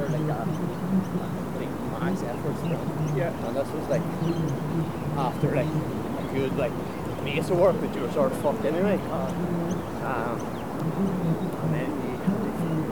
after like max effort sprint. Yeah. And this was like after like a good like piece of work that you were sort of fucked anyway. And then